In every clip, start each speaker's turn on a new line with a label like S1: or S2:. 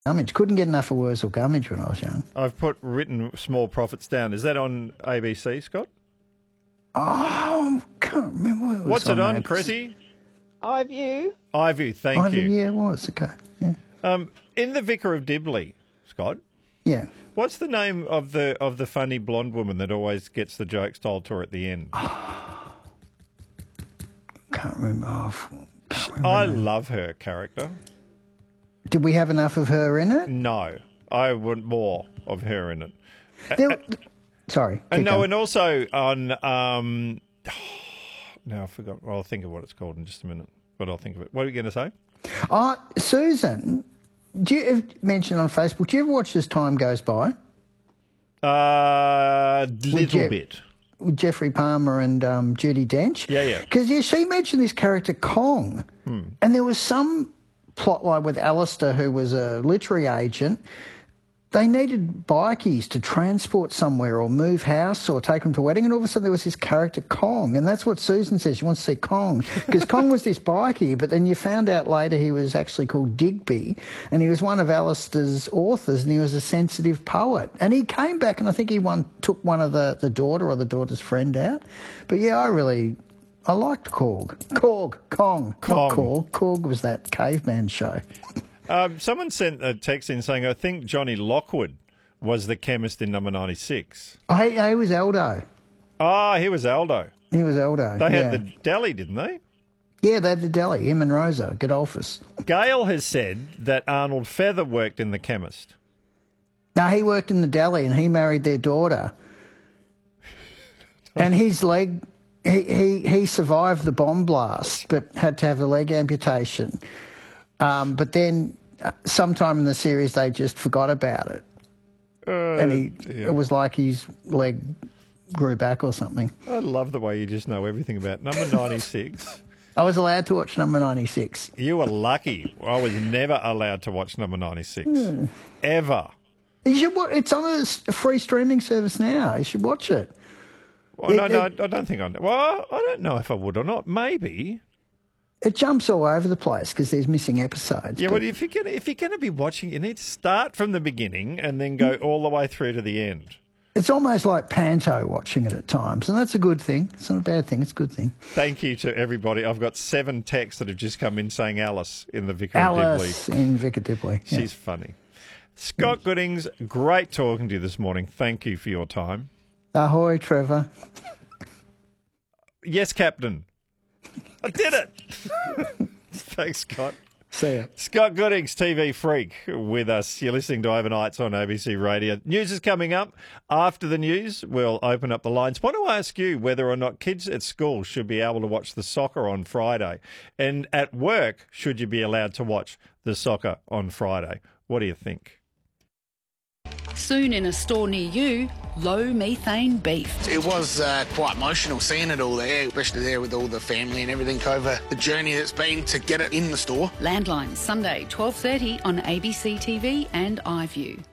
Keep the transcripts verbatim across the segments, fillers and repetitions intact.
S1: Gummidge. Couldn't get enough of Wurzel Gummidge when I was young.
S2: I've put written Small Profits down. Is that on A B C, Scott?
S1: Oh, I can't remember what it was.
S2: What's it on,
S1: A B C.
S2: Chrissy?
S3: iView.
S2: iView, thank
S1: iView,
S2: you.
S1: yeah, it was. Okay, yeah.
S2: Um, in The Vicar of Dibley, Scott,
S1: Yeah.
S2: what's the name of the of the funny blonde woman that always gets the jokes told to her at the end?
S1: Can't remember. Oh, can't remember.
S2: I love her character.
S1: Did we have enough of her in it?
S2: No, I want more of her in it.
S1: There, sorry.
S2: And
S1: keep
S2: no,
S1: going.
S2: and also on. Um, now I forgot. Well, I'll think of what it's called in just a minute. But I'll think of it. What are you going to say?
S1: Oh, Susan, do you ever mention on Facebook, do you ever watch As Time Goes By?
S2: Uh, little
S1: Je-
S2: bit.
S1: With Jeffrey Palmer and um, Judi Dench?
S2: Yeah, yeah.
S1: Because yeah, she mentioned this character Kong,
S2: Hmm.
S1: and there was some plotline with Alistair, who was a literary agent. They needed bikies to transport somewhere or move house or take them to a wedding, and all of a sudden there was this character Kong, and that's what Susan says. She wants to see Kong because Kong was this bikie, but then you found out later he was actually called Digby, and he was one of Alistair's authors, and he was a sensitive poet. And he came back, and I think he one took one of the, the daughter or the daughter's friend out. But yeah, I really, I liked Korg. Korg, Kong,
S2: Kong.
S1: not Korg. Korg was that caveman show.
S2: Um, someone sent a text in saying, I think Johnny Lockwood was the chemist in number ninety-six.
S1: Oh, he, he was Aldo.
S2: Ah, he was Aldo.
S1: He was Aldo.
S2: They
S1: yeah.
S2: had the deli, didn't they?
S1: Yeah, they had the deli, him and Rosa, Godolphus.
S2: Gail has said that Arnold Feather worked in the chemist.
S1: No, he worked in the deli and he married their daughter. And his leg, he, he, he survived the bomb blast, but had to have a leg amputation. Um, but then uh, sometime in the series, they just forgot about it.
S2: Uh,
S1: and he,
S2: dear.
S1: it was like his leg grew back or something.
S2: I love the way you just know everything about number ninety-six.
S1: I was allowed to watch number ninety-six.
S2: You were lucky. I was never allowed to watch number ninety-six.
S1: Hmm.
S2: Ever.
S1: You should wa- it's on a s- a free streaming service now. You should watch it.
S2: Well, no,
S1: It-
S2: no,
S1: it-
S2: I don't think I. Well, I don't know if I would or not. Maybe.
S1: It jumps all over the place because there's missing episodes.
S2: Yeah,
S1: but-
S2: well, if you're gonna if you're gonna be watching, you need to start from the beginning and then go all the way through to the end.
S1: It's almost like Panto watching it at times, and that's a good thing. It's not a bad thing. It's a good thing.
S2: Thank you to everybody. I've got seven texts that have just come in saying Alice in the Vicar of
S1: Alice
S2: Dibley.
S1: in Vicar Dibley. Yeah.
S2: She's funny. Scott Goodings, great talking to you this morning. Thank you for your time.
S1: Ahoy, Trevor.
S2: Yes, Captain. I did it. Thanks, Scott.
S1: See ya.
S2: Scott Goodings, T V freak, with us. You're listening to Overnights on A B C Radio. News is coming up. After the news, we'll open up the lines. Want to ask you whether or not kids at school should be able to watch the soccer on Friday. And at work, should you be allowed to watch the soccer on Friday? What do you think?
S4: Soon in a store near you, low methane beef.
S5: It was uh, quite emotional seeing it all there, especially there with all the family and everything over the journey that's been to get it in the store.
S4: Landline, Sunday, twelve thirty on A B C T V and iView.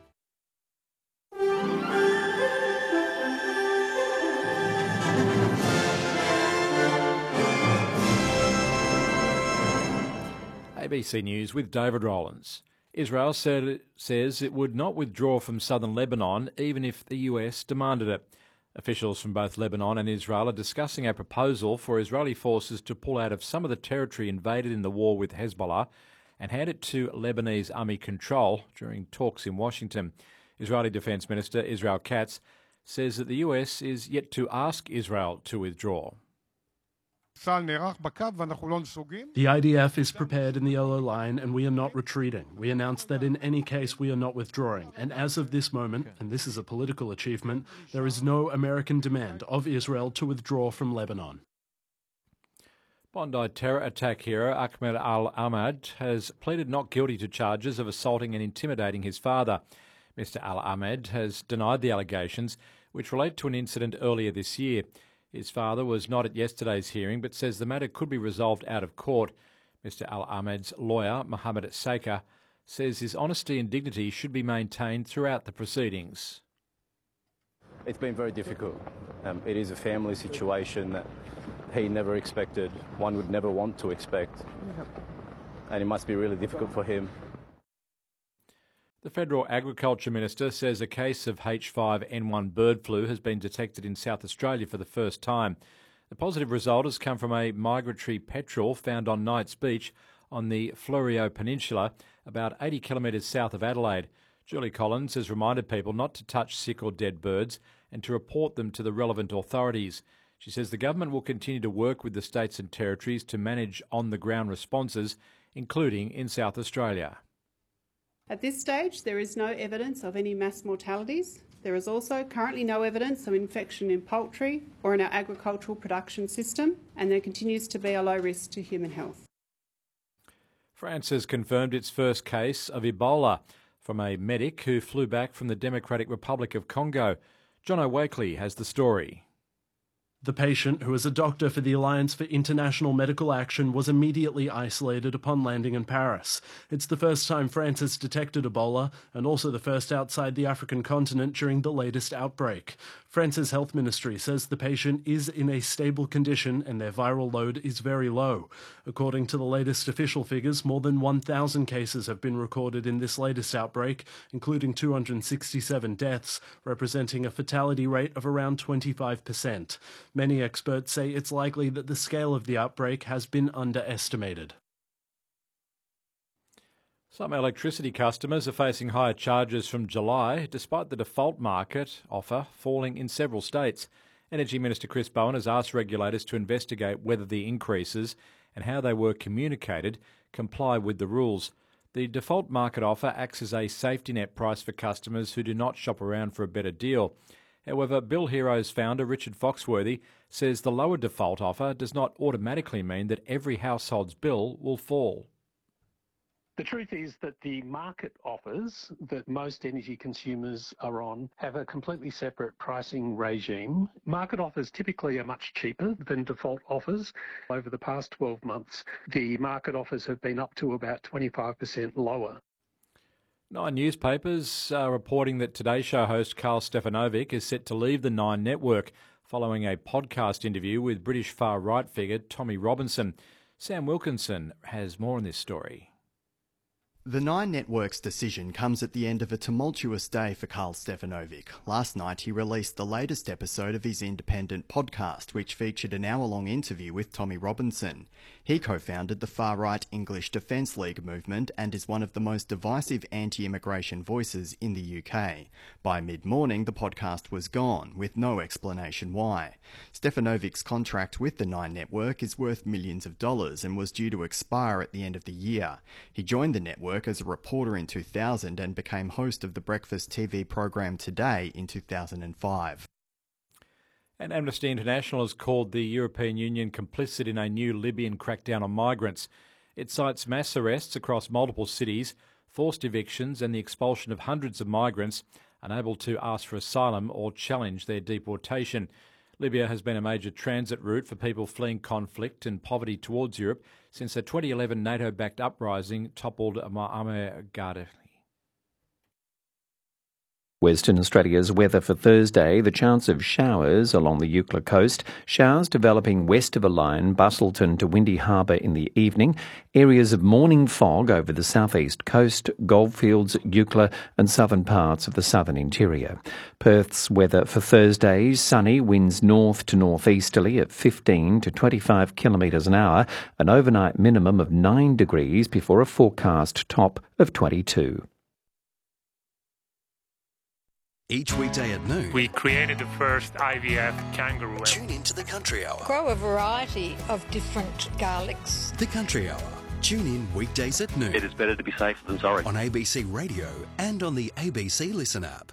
S6: A B C News with David Rowlands. Israel said, says it would not withdraw from southern Lebanon even if the U S demanded it. Officials from both Lebanon and Israel are discussing a proposal for Israeli forces to pull out of some of the territory invaded in the war with Hezbollah and hand it to Lebanese army control during talks in Washington. Israeli Defence Minister Israel Katz says that the U S is yet to ask Israel to withdraw.
S7: The I D F is prepared in the yellow line and we are not retreating. We announced that in any case we are not withdrawing. And as of this moment, and this is a political achievement, there is no American demand of Israel to withdraw from Lebanon.
S6: Bondi terror attack hero Ahmed Al-Ahmad has pleaded not guilty to charges of assaulting and intimidating his father. Mister Al-Ahmad has denied the allegations, which relate to an incident earlier this year. His father was not at yesterday's hearing, but says the matter could be resolved out of court. Mister Al-Ahmad's lawyer, Mohammed Saker, says his honesty and dignity should be maintained throughout the proceedings.
S8: It's been very difficult. Um, it is a family situation that he never expected, one would never want to expect. And it must be really difficult for him.
S6: The Federal Agriculture Minister says a case of H five N one bird flu has been detected in South Australia for the first time. The positive result has come from a migratory petrel found on Knights Beach on the Fleurieu Peninsula, about eighty kilometres south of Adelaide. Julie Collins has reminded people not to touch sick or dead birds and to report them to the relevant authorities. She says the government will continue to work with the states and territories to manage on-the-ground responses, including in South Australia.
S3: At this stage, there is no evidence of any mass mortalities. There is also currently no evidence of infection in poultry or in our agricultural production system, and there continues to be a low risk to human health.
S6: France has confirmed its first case of Ebola from a medic who flew back from the Democratic Republic of Congo. John O'Wakely has the story.
S7: The patient, who is a doctor for the Alliance for International Medical Action, was immediately isolated upon landing in Paris. It's the first time France has detected Ebola, and also the first outside the African continent during the latest outbreak. France's health ministry says the patient is in a stable condition and their viral load is very low. According to the latest official figures, more than one thousand cases have been recorded in this latest outbreak, including two hundred sixty-seven deaths, representing a fatality rate of around twenty-five percent. Many experts say it's likely that the scale of the outbreak has been underestimated.
S6: Some electricity customers are facing higher charges from July, despite the default market offer falling in several states. Energy Minister Chris Bowen has asked regulators to investigate whether the increases and how they were communicated comply with the rules. The default market offer acts as a safety net price for customers who do not shop around for a better deal. However, Bill Heroes founder Richard Foxworthy says the lower default offer does not automatically mean that every household's bill will fall.
S9: The truth is that the market offers that most energy consumers are on have a completely separate pricing regime. Market offers typically are much cheaper than default offers. Over the past twelve months, the market offers have been up to about twenty-five percent lower.
S6: Nine newspapers are reporting that Today Show host Carl Stefanovic is set to leave the Nine network following a podcast interview with British far-right figure Tommy Robinson. Sam Wilkinson has more on this story.
S10: The Nine Network's decision comes at the end of a tumultuous day for Carl Stefanovic. Last night he released the latest episode of his independent podcast, which featured an hour-long interview with Tommy Robinson. He co-founded the far-right English Defence League movement and is one of the most divisive anti-immigration voices in the U K. By mid-morning, the podcast was gone, with no explanation why. Stefanovic's contract with the Nine Network is worth millions of dollars and was due to expire at the end of the year. He joined the network as a reporter in two thousand and became host of the breakfast T V program Today in two thousand five.
S6: And Amnesty International has called the European Union complicit in a new Libyan crackdown on migrants. It cites mass arrests across multiple cities, forced evictions and the expulsion of hundreds of migrants unable to ask for asylum or challenge their deportation. Libya has been a major transit route for people fleeing conflict and poverty towards Europe since a twenty eleven NATO-backed uprising toppled Muammar Gaddafi.
S11: Western Australia's weather for Thursday, the chance of showers along the Eucla coast, showers developing west of a line, Bustleton to Windy Harbour in the evening, areas of morning fog over the southeast coast, Goldfields, Eucla and southern parts of the southern interior. Perth's weather for Thursday, sunny, winds north to northeasterly at fifteen to twenty-five kilometres an hour, an overnight minimum of nine degrees before a forecast top of twenty-two.
S12: Each weekday at noon,
S13: we created the first I V F kangaroo.
S12: Tune into the Country Hour.
S14: Grow a variety of different garlics.
S12: The Country Hour. Tune in weekdays at noon.
S15: It is better to be safe than sorry.
S12: On A B C Radio and on the A B C Listen app.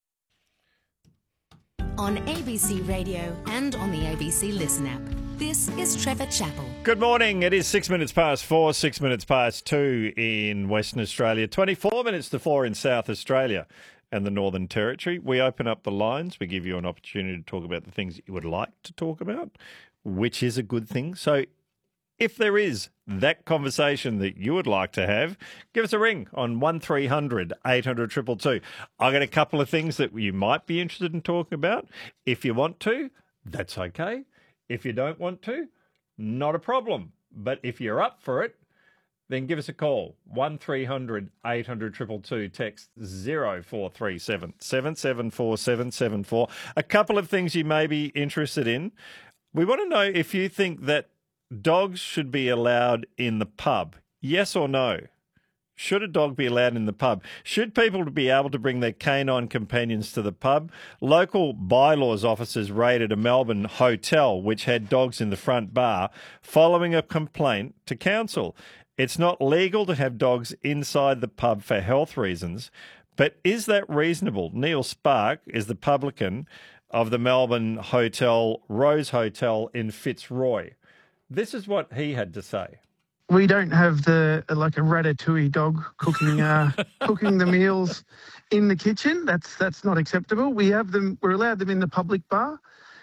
S16: On A B C Radio and on the A B C Listen app. This is Trevor Chappell.
S2: Good morning. It is six minutes past four, six minutes past two in Western Australia, twenty-four minutes to four in South Australia and the Northern Territory. We open up the lines. We give you an opportunity to talk about the things that you would like to talk about, which is a good thing. So if there is that conversation that you would like to have, give us a ring on one three hundred eight hundred two two two. I've got a couple of things that you might be interested in talking about. If you want to, that's okay. If you don't want to, not a problem. But if you're up for it, then give us a call. one three hundred eight hundred two two two. Text zero four three seven seven seven four seven seven four. A couple of things you may be interested in. We want to know if you think that dogs should be allowed in the pub. Yes or no? Should a dog be allowed in the pub? Should people be able to bring their canine companions to the pub? Local bylaws officers raided a Melbourne hotel which had dogs in the front bar following a complaint to council. It's not legal to have dogs inside the pub for health reasons, but is that reasonable? Neil Spark is the publican of the Melbourne hotel, Rose Hotel in Fitzroy. This is what he had to say.
S15: We don't have the like a ratatouille dog cooking uh, cooking the meals in the kitchen. That's that's not acceptable. We have them. We're allowed them in the public bar,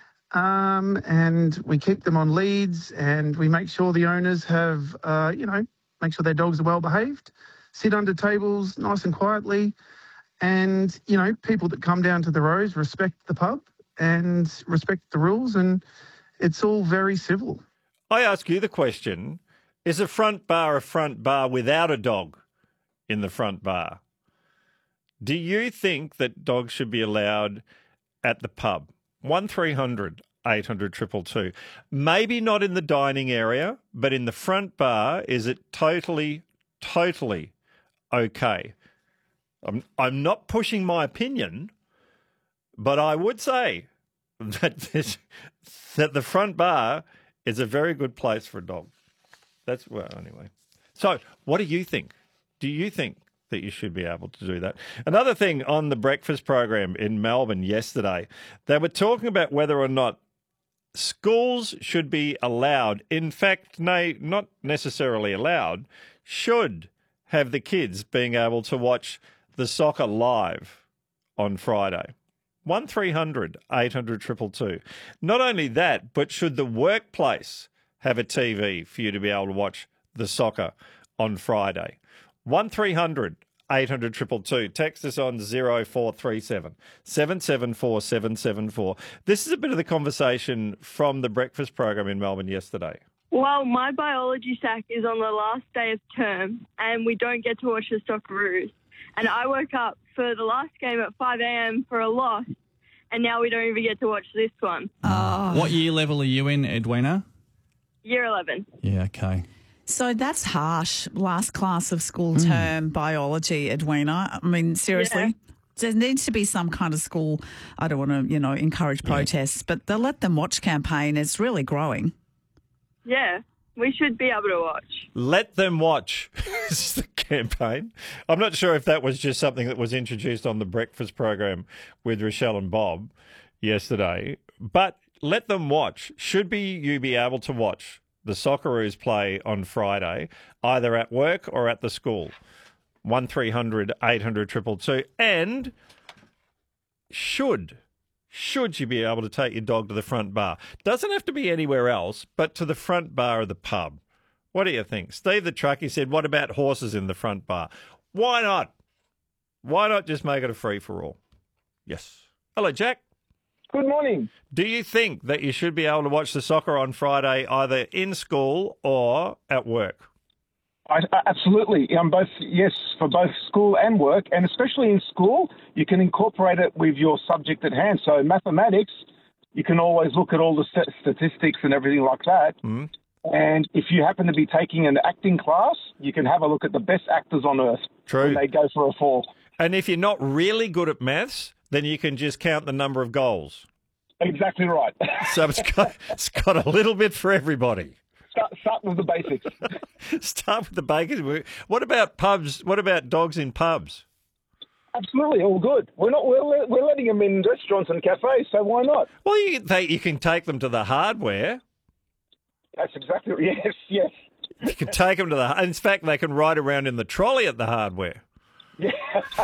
S15: um, and we keep them on leads, and we make sure the owners have uh, you know make sure their dogs are well behaved, sit under tables nice and quietly, and you know people that come down to the Rose respect the pub and respect the rules, and it's all very civil.
S2: I ask you the question. Is a front bar a front bar without a dog in the front bar? Do you think that dogs should be allowed at the pub? one three hundred eight hundred two two two. Maybe not in the dining area, but in the front bar, is it totally, totally okay? I'm, I'm not pushing my opinion, but I would say that, this, that the front bar is a very good place for a dog. That's, well, anyway. So what do you think? Do you think that you should be able to do that? Another thing on the breakfast program in Melbourne yesterday, they were talking about whether or not schools should be allowed, in fact, nay, not necessarily allowed, should have the kids being able to watch the soccer live on Friday. one three hundred eight hundred two two two. Not only that, but should the workplace have a T V for you to be able to watch the soccer on Friday? one three hundred eight hundred two two two. Text us on zero four three seven seven seven four seven seven four. This is a bit of the conversation from the breakfast program in Melbourne yesterday.
S17: Well, my biology sack is on the last day of term and we don't get to watch the Socceroos. And I woke up for the last game at five a.m. for a loss, and now we don't even get to watch this one.
S18: Oh. What year level are you in, Edwina?
S17: Year eleven.
S18: Yeah, okay.
S19: So that's harsh. Last class of school term mm. biology, Edwina. I mean, seriously. Yeah. There needs to be some kind of school, I don't want to, you know, encourage protests, yeah. but the Let Them Watch campaign is really growing.
S17: Yeah, we should be able to watch.
S2: Let Them Watch is the campaign. I'm not sure if that was just something that was introduced on the breakfast program with Rochelle and Bob yesterday, but Let Them Watch. Should be you be able to watch the Socceroos play on Friday, either at work or at the school? one three hundred eight hundred two two two. And should, should you be able to take your dog to the front bar? Doesn't have to be anywhere else, but to the front bar of the pub. What do you think? Steve the truckie said, what about horses in the front bar? Why not? Why not just make it a free-for-all? Yes. Hello, Jack.
S20: Good morning.
S2: Do you think that you should be able to watch the soccer on Friday either in school or at work?
S20: I, absolutely. Um, both yes, for both school and work, and especially in school, you can incorporate it with your subject at hand. So mathematics, you can always look at all the st- statistics and everything like that.
S2: Mm.
S20: And if you happen to be taking an acting class, you can have a look at the best actors on earth.
S2: True.
S20: When they go for a fall.
S2: And if you're not really good at maths, then you can just count the number of goals.
S20: Exactly right.
S2: So it's got, it's got a little bit for everybody.
S20: Start, start with the basics.
S2: Start with the basics. What about pubs? What about dogs in pubs?
S20: Absolutely, all good. We're not. We're, we're letting them in restaurants and cafes, so why not?
S2: Well, you can take, you can take them to the hardware.
S20: That's exactly yes, yes.
S2: You can take them to the. In fact, they can ride around in the trolley at the hardware.
S20: Yeah.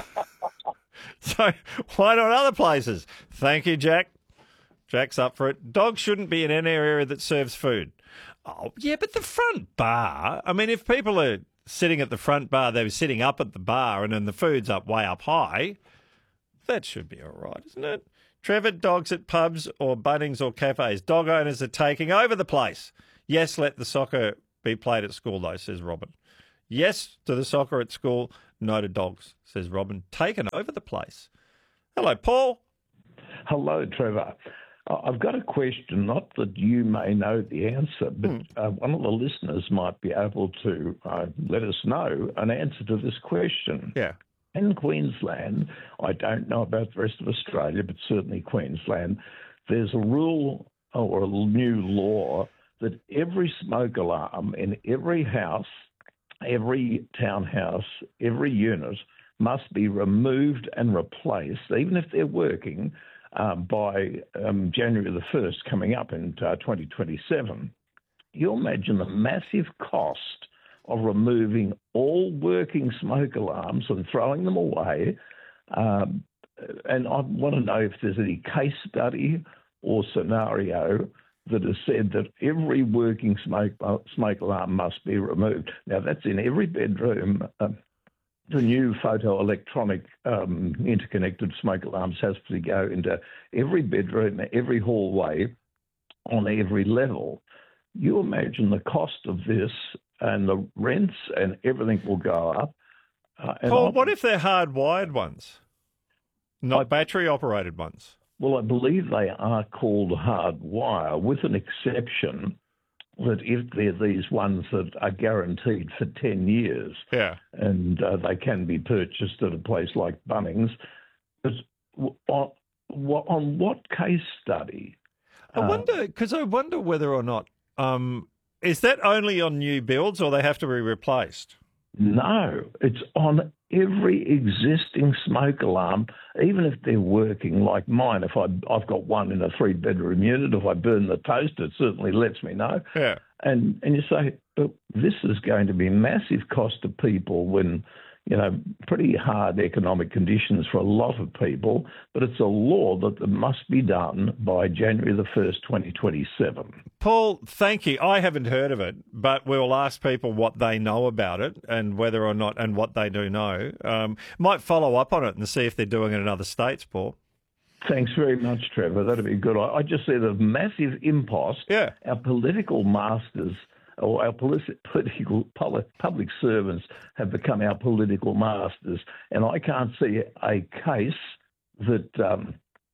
S2: So why not other places? Thank you, Jack. Jack's up for it. Dogs shouldn't be in any area that serves food. Oh, yeah, but the front bar, I mean, if people are sitting at the front bar, they were sitting up at the bar and then the food's up way up high, that should be all right, isn't it? Trevor, dogs at pubs or Bunnings or cafes. Dog owners are taking over the place. Yes, let the soccer be played at school, though, says Robin. Yes to the soccer at school, no to dogs, says Robin. Taken over the place. Hello, Paul.
S21: Hello, Trevor. I've got a question, not that you may know the answer, but
S2: Hmm.
S21: uh, one of the listeners might be able to uh, let us know an answer to this question.
S2: Yeah.
S21: In Queensland, I don't know about the rest of Australia, but certainly Queensland, there's a rule or a new law that every smoke alarm in every house, every townhouse, every unit must be removed and replaced, even if they're working, um, by um, January the first coming up in uh, twenty twenty-seven. You imagine the massive cost of removing all working smoke alarms and throwing them away. Um, and I want to know if there's any case study or scenario that has said that every working smoke smoke alarm must be removed. Now, that's in every bedroom. Uh, the new photoelectronic um, interconnected smoke alarms has to go into every bedroom, every hallway, on every level. You imagine the cost of this, and the rents and everything will go up. Uh, and
S2: Paul,
S21: I-
S2: what if they're hardwired ones, not battery-operated ones?
S21: Well, I believe they are called hardwire, with an exception that if they're these ones that are guaranteed for ten years,
S2: Yeah.
S21: and uh, they can be purchased at a place like Bunnings, but w- on, w- on what case study?
S2: I wonder, because I wonder whether or not, um, is that only on new builds or they have to be replaced?
S21: No, it's on every existing smoke alarm, even if they're working like mine. If I, I've got one in a three-bedroom unit, if I burn the toast, it certainly lets me know.
S2: Yeah.
S21: And and you say, oh, this is going to be massive cost to people when, you know, pretty hard economic conditions for a lot of people, but it's a law that must be done by January the first, twenty twenty-seven.
S2: Paul, thank you. I haven't heard of it, but we'll ask people what they know about it and whether or not and what they do know. Um, might follow up on it and see if they're doing it in other states, Paul.
S21: Thanks very much, Trevor. That'd be good. I, I just see the massive impost.
S2: Yeah.
S21: Our political masters or our politi- political poli- public servants have become our political masters, and I can't see a case that, um,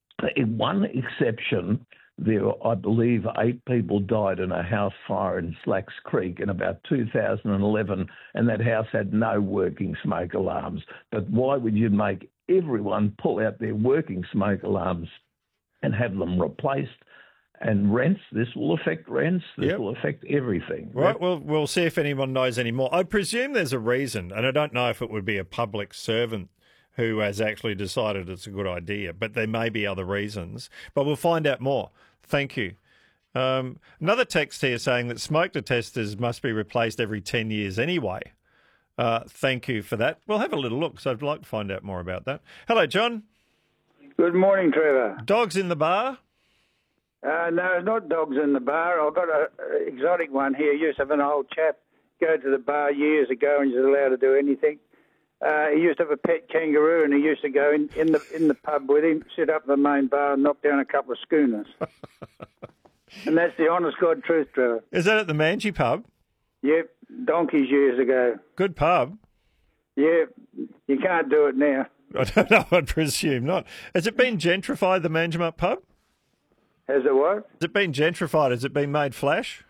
S21: in one exception, there, I believe, eight people died in a house fire in Slacks Creek in about two thousand eleven, and that house had no working smoke alarms. But why would you make everyone pull out their working smoke alarms and have them replaced? And rents, this will affect rents, this
S2: Yep.
S21: will affect everything.
S2: Right, well, we'll see if anyone knows any more. I presume there's a reason, and I don't know if it would be a public servant who has actually decided it's a good idea, but there may be other reasons. But we'll find out more. Thank you. Um, another text here saying that smoke detectors must be replaced every ten years anyway. Uh, thank you for that. We'll have a little look, so I'd like to find out more about that. Hello, John.
S22: Good morning, Trevor.
S2: Dogs in the bar?
S22: Uh, no, not dogs in the bar. I've got an exotic one here. Used to have an old chap go to the bar years ago and he was allowed to do anything. Uh, he used to have a pet kangaroo and he used to go in, in the in the pub with him, sit up at the main bar and knock down a couple of schooners. And that's the honest God truth, Trevor.
S2: Is that at the Mangy pub?
S22: Yep, donkeys years ago.
S2: Good pub.
S22: Yeah, you can't do it now.
S2: I don't know, I presume not. Has it been gentrified, the Manjimup pub?
S22: Has it what?
S2: Has it been gentrified? Has it been made flash?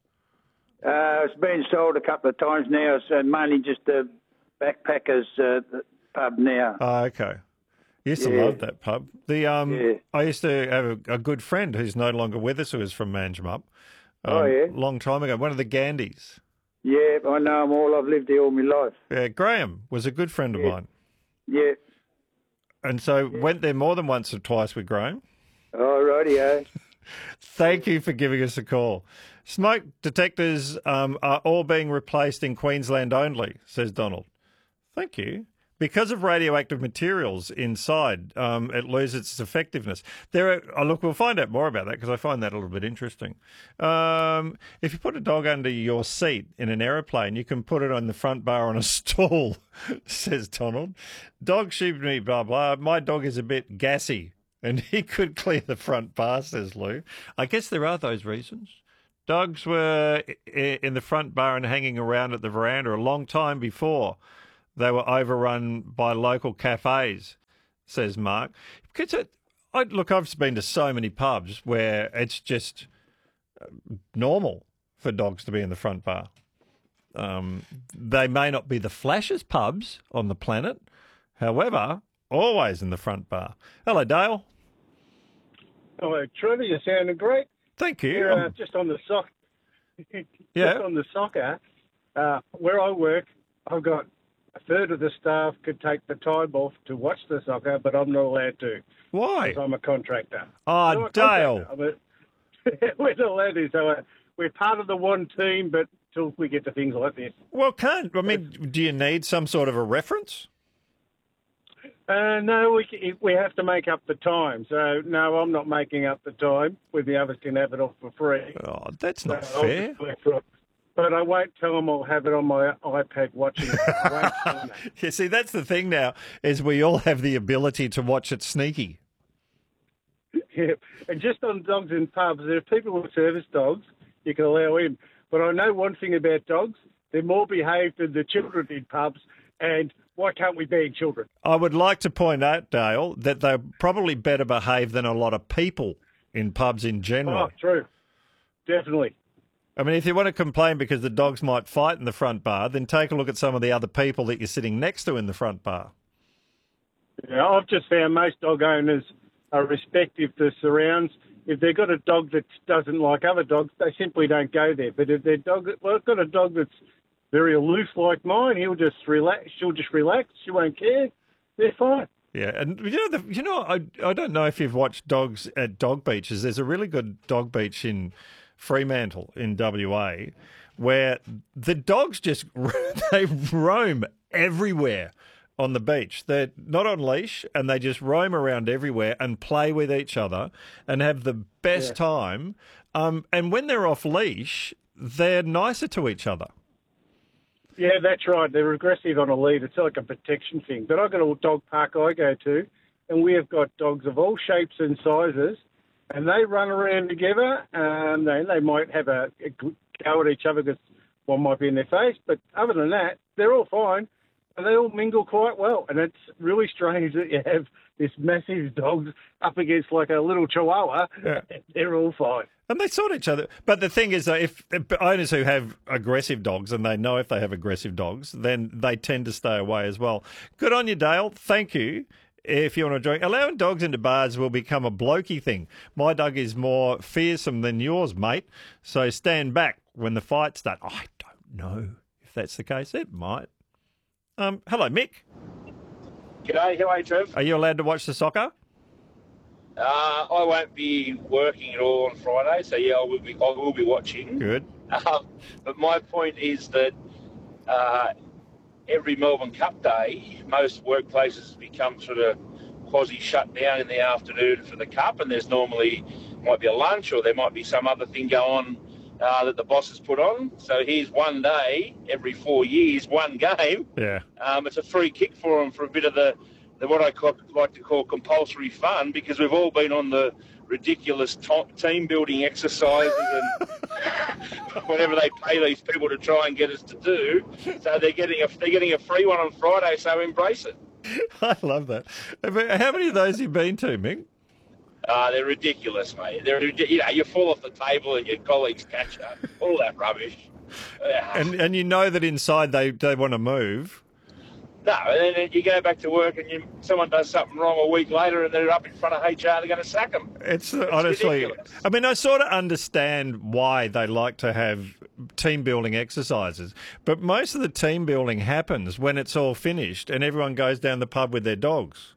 S22: Uh, it's been sold a couple of times now. It's uh, mainly just a backpackers uh, pub now.
S2: Oh, okay. I used to
S22: Yeah.
S2: love that pub. The um,
S22: Yeah.
S2: I used to have a, a good friend who's no longer with us who was from Manjimup. Um,
S22: Oh, yeah?
S2: Long time ago. One of the Gandhis.
S22: Yeah, I know them all. I've lived here all my life.
S2: Yeah, Graham was a good friend of
S22: Yeah.
S2: mine.
S22: Yeah.
S2: And so went there more than once or twice with Graham.
S22: All rightio.
S2: Thank you for giving us a call. Smoke detectors um, are all being replaced in Queensland only, says Donald. Thank you. Because of radioactive materials inside, um, it loses its effectiveness. There are, oh, look, we'll find out more about that because I find that a little bit interesting. Um, if you put a dog under your seat in an aeroplane, you can put it on the front bar on a stool, says Donald. Dog shooed me, blah, blah. My dog is a bit gassy and he could clear the front bar, says Lou. I guess there are those reasons. Dogs were i- in the front bar and hanging around at the veranda a long time before they were overrun by local cafes, says Mark. Because it, I, look, I've been to so many pubs where it's just normal for dogs to be in the front bar. Um, they may not be the flashiest pubs on the planet, however, always in the front bar. Hello, Dale.
S1: Hello, Trevor. You sounding great.
S2: Thank you.
S1: You're, uh, just on the soc-
S2: Yeah.
S1: Just on the soccer, uh, where I work, I've got a third of the staff could take the time off to watch the soccer, but I'm not allowed to.
S2: Why?
S1: Because I'm a contractor.
S2: Oh,
S1: I'm a
S2: Dale.
S1: contractor, but we're not allowed to. So uh, we're part of the one team, but till we get to things like this.
S2: Well, can't, I mean, do you need some sort of a reference?
S1: Uh, no, we c- we have to make up the time. So, no, I'm not making up the time. Where the others can have it off for free.
S2: Oh, that's not
S1: So I'll
S2: fair.
S1: just collect it. But I won't tell them I'll have it on my iPad watching it. I won't tell them that.
S2: You see, that's the thing now, is we all have the ability to watch it sneaky.
S1: Yeah. And just on dogs in pubs, there are people with service dogs, you can allow in. But I know one thing about dogs, they're more behaved than the children in pubs, and why can't we ban children?
S2: I would like to point out, Dale, that they're probably better behaved than a lot of people in pubs in general.
S1: Oh, true. Definitely.
S2: I mean, if you want to complain because the dogs might fight in the front bar, then take a look at some of the other people that you're sitting next to in the front bar.
S1: Yeah, I've just found most dog owners are respective to surrounds. If they've got a dog that doesn't like other dogs, they simply don't go there. But if their dog, well, I've got a dog that's very aloof like mine, he'll just relax. She'll just relax. She won't care. They're fine.
S2: Yeah, and you know, the, you know, I I don't know if you've watched dogs at dog beaches. There's a really good dog beach in Fremantle in W A, where the dogs just they roam everywhere on the beach. They're not on leash, and they just roam around everywhere and play with each other and have the best
S1: Yeah.
S2: time. Um, and when they're off leash, they're nicer to each other.
S1: Yeah, that's right. They're aggressive on a lead. It's like a protection thing. But I've got a dog park I go to, and we have got dogs of all shapes and sizes, and they run around together. Um, they, they might have a, a go at each other because one might be in their face, but other than that, they're all fine, and they all mingle quite well. And it's really strange that you have this massive dog up against like a little chihuahua.
S2: Yeah.
S1: They're all fine.
S2: And they sort each other. But the thing is, that if, if owners who have aggressive dogs, and they know if they have aggressive dogs, then they tend to stay away as well. Good on you, Dale. Thank you. If you want to join, allowing dogs into bars will become a blokey thing. My dog is more fearsome than yours, mate. So stand back when the fight starts. I don't know if that's the case. It might. Um, hello, Mick.
S5: G'day, how are you, Trev?
S2: Are you allowed to watch the soccer?
S5: Uh, I won't be working at all on Friday, so yeah, I will be. I will be watching.
S2: Good.
S5: Um, but my point is that uh, every Melbourne Cup day, most workplaces become sort of quasi shut down in the afternoon for the Cup, and there's normally might be a lunch or there might be some other thing go on uh, that the boss has put on. So here's one day every four years, one game.
S2: Yeah.
S5: Um, it's a free kick for them for a bit of the. The, what I call, like to call compulsory fun, because we've all been on the ridiculous to- team building exercises and whatever they pay these people to try and get us to do. So they're getting a they're getting a free one on Friday. So embrace it.
S2: I love that. How many of those have you been to, Mick?
S5: Uh, they're ridiculous, mate. They're you know you fall off the table and your colleagues catch you. All that rubbish. Yeah.
S2: And and you know that inside they, they want to move.
S5: No, and then you go back to work and you, someone does something wrong a week later and they're up in front of H R, they're going to sack them.
S2: It's, it's honestly,
S5: ridiculous.
S2: I mean, I sort of understand why they like to have team building exercises, but most of the team building happens when it's all finished and everyone goes down the pub with their dogs.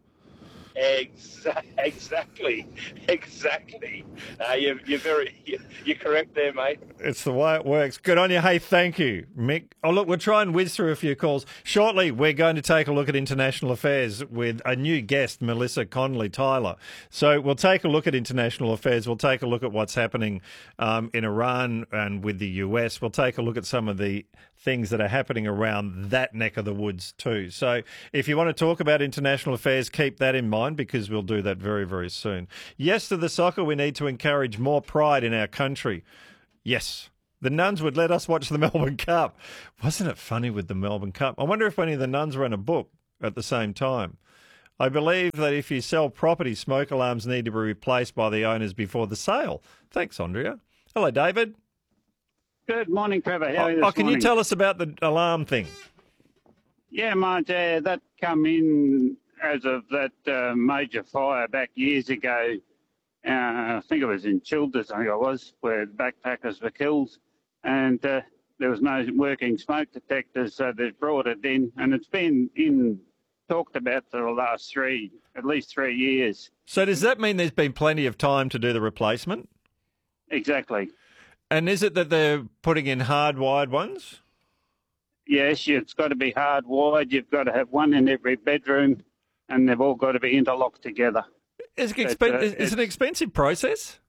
S5: Exa- exactly, exactly. Uh, you're, you're very, you're, you're correct there, mate.
S2: It's the way it works. Good on you. Hey, thank you, Mick. Oh, look, we'll try and whiz through a few calls. Shortly, we're going to take a look at international affairs with a new guest, Melissa Connolly-Tyler. So we'll take a look at international affairs. We'll take a look at what's happening um, in Iran and with the U S. We'll take a look at some of the things that are happening around that neck of the woods too. So if you want to talk about international affairs, keep that in mind because we'll do that very, very soon. Yes to the soccer. We need to encourage more pride in our country. Yes. The nuns would let us watch the Melbourne Cup. Wasn't it funny with the Melbourne Cup? I wonder if any of the nuns ran a book at the same time. I believe that if you sell property, smoke alarms need to be replaced by the owners before the sale. Thanks, Andrea. Hello, David.
S4: Good morning, Trevor. How are you
S2: Oh,
S4: this
S2: can
S4: morning?
S2: you tell us about the alarm thing?
S4: Yeah, mate, uh, that come in as of that uh, major fire back years ago. Uh, I think it was in Childers, I think it was, where backpackers were killed. And uh, there was no working smoke detectors, so they brought it in. And it's been in talked about for the last three, at least three years.
S2: So does that mean there's been plenty of time to do the replacement?
S4: Exactly.
S2: And is it that they're putting in hardwired ones?
S4: Yes, it's got to be hardwired. You've got to have one in every bedroom, and they've all got to be interlocked together.
S2: Is it, expen-
S4: But, uh,
S2: is it an expensive process?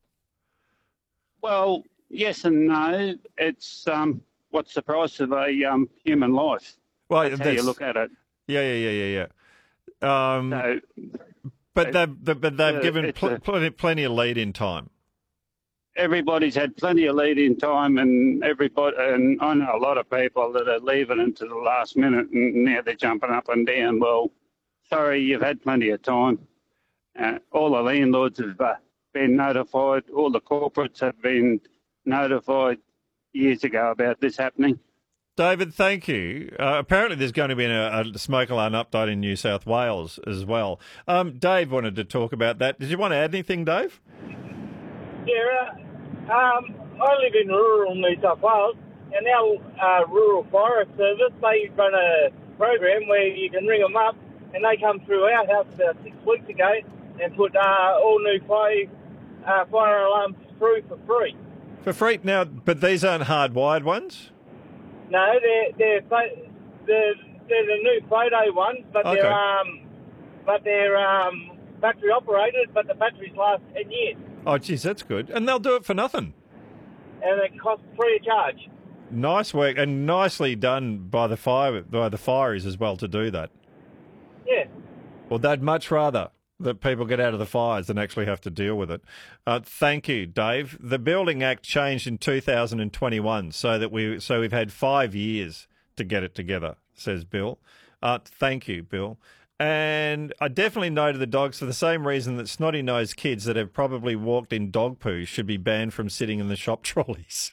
S4: Well, yes and no. It's um, what's the price of a um, human life?
S2: Well,
S4: That's how you
S2: that's-
S4: look at it.
S2: Yeah, yeah, yeah, yeah, yeah. Um,
S4: So,
S2: but they've but they've
S4: uh,
S2: given
S4: it's
S2: pl-
S4: a-
S2: plenty, plenty of lead in time.
S4: everybody's had plenty of lead in time, and everybody, and I know a lot of people that are leaving it to the last minute, and now they're jumping up and down. Well, sorry, you've had plenty of time. Uh, all the landlords have uh, been notified. All the corporates have been notified years ago about this happening.
S2: David, thank you. Uh, apparently there's going to be a, a smoke alarm update in New South Wales as well. Um, Dave wanted to talk about that. Did you want to add anything, Dave?
S8: Yeah, uh, um, I live in rural New South Wales, and our uh, Rural Fire Service, they run a program where you can ring them up, and they come through our house about six weeks ago and put uh, all new fire, uh, fire alarms through for free.
S2: For free? Now, but these aren't hardwired ones?
S8: No, they're they're pho- they're, they're the new photo ones, but
S2: Okay.
S8: they're um, but they're um, battery operated, but the batteries last ten years,
S2: Oh, geez, that's good. And they'll do it for nothing.
S8: and it costs free of charge.
S2: Nice work, and nicely done by the fire by the fireys as well to do that.
S8: Yeah.
S2: Well, they'd much rather that people get out of the fires than actually have to deal with it. Uh, thank you, Dave. The Building Act changed in two thousand twenty-one, so that we so we've had five years to get it together, says Bill. Uh, thank you, Bill. And I definitely noted the dogs for the same reason that snotty-nosed kids that have probably walked in dog poo should be banned from sitting in the shop trolleys.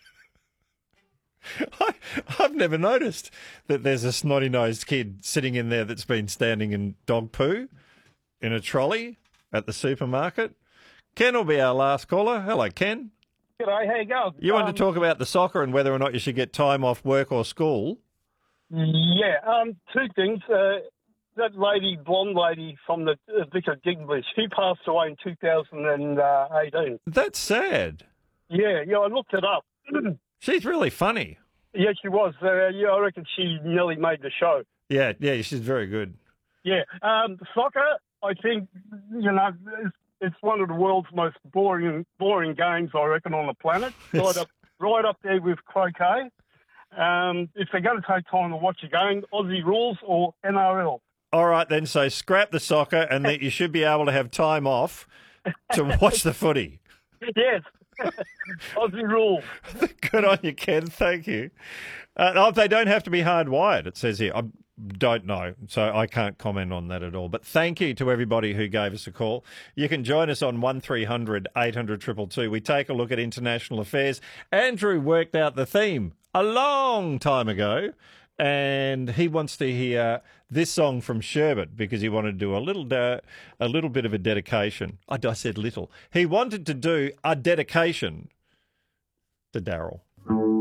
S2: I, I've never noticed that there's a snotty-nosed kid sitting in there that's been standing in dog poo in a trolley at the supermarket. Ken will be our last caller. Hello, Ken.
S23: G'day, how you going?
S2: You wanted
S23: Um,
S2: to talk about the soccer and whether or not you should get time off work or school.
S23: Yeah, um, two things. Uh, that lady, blonde lady from the uh, Vicar Dinglish, she passed away in two thousand eighteen.
S2: That's sad.
S23: Yeah, yeah, I looked it up.
S2: She's really funny.
S23: Yeah, she was. Uh, yeah, I reckon she nearly made the show.
S2: Yeah, yeah, she's very good.
S23: Yeah, um, soccer, I think, you know, it's, it's one of the world's most boring boring games, I reckon, on the planet. Right up, right up there with croquet. Um, if they're going to take time to watch a game, Aussie rules or N R L.
S2: All right, then, so scrap the soccer and that you should be able to have time off to watch the footy.
S23: Yes. Aussie rules.
S2: Good on you, Ken. Thank you. Uh, oh, they don't have to be hardwired, it says here. I don't know, so I can't comment on that at all. But thank you to everybody who gave us a call. You can join us on one three hundred eight hundred two two two. We take a look at international affairs. Andrew worked out the theme a long time ago, and he wants to hear this song from Sherbet because he wanted to do a little de- a little bit of a dedication. I, I said little. He wanted to do a dedication to Daryl.